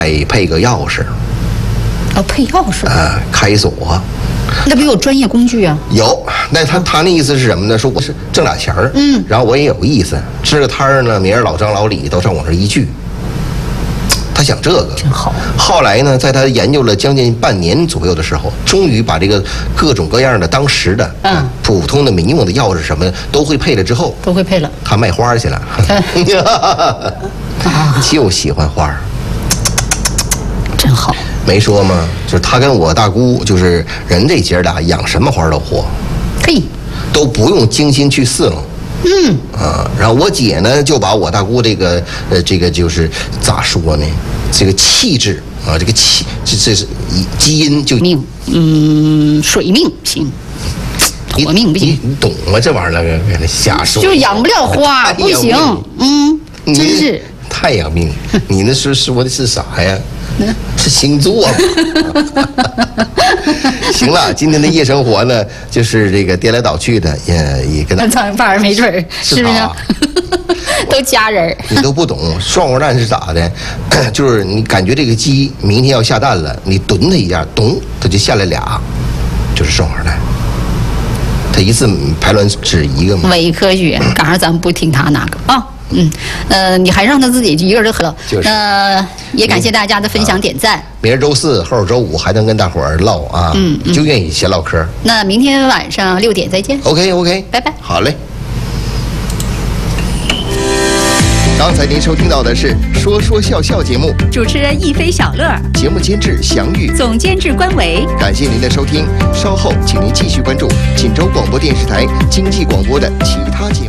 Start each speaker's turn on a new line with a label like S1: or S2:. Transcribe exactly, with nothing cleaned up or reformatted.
S1: 得配个钥匙。
S2: 哦，配钥匙。
S1: 啊、呃，开锁。
S2: 那不有专业工具啊？
S1: 有，那他他那意思是什么呢？说我是挣俩钱儿，
S2: 嗯，
S1: 然后我也有意思，支个摊儿呢，明儿老张老李都上我这一聚。他想这个
S2: 真好。
S1: 后来呢，在他研究了将近半年左右的时候，终于把这个各种各样的当时的、嗯、普通的民用的钥匙什么的都会配了之后，
S2: 都会配了。
S1: 他卖花去了，就喜欢花，
S2: 真好。
S1: 没说吗？就是他跟我大姑，就是人这姐俩养什么花都活，
S2: 嘿，
S1: 都不用精心去伺候。
S2: 嗯
S1: 啊，然后我姐呢，就把我大姑这个呃，这个就是咋说呢？这个气质啊，这个气，这这是基因就
S2: 命，嗯，水命行，火命不行。
S1: 你懂吗？这玩意儿那个瞎说，
S2: 就养不了花，不行。嗯，真是
S1: 太阳命。你那是说的是啥呀？是星座吗？行了，今天的夜生活呢，就是这个颠来倒去的，也也跟他
S2: 反反正没准儿，是不是？都加人
S1: 你都不懂双黄蛋是咋的？就是你感觉这个鸡明天要下蛋了，你蹲它一下，咚，它就下来俩，就是双黄蛋。它一次排卵只一个吗？
S2: 伪科学，赶上咱不听他那个啊。嗯，呃，你还让他自己一个人喝了，
S1: 就是。
S2: 呃，也感谢大家的分享点赞。
S1: 明儿周四，后儿周五还能跟大伙儿唠啊，
S2: 嗯，嗯
S1: 就愿意闲唠嗑。
S2: 那明天晚上六点再见。
S1: OK OK，
S2: 拜拜。
S1: 好嘞。刚才您收听到的是《说说笑笑》节目，
S3: 主持人一飞小乐，
S1: 节目监制祥玉，
S3: 总监制关维。感
S1: 谢您的收听，稍后请您继续关注锦州广播电视台经济广播的其他节目。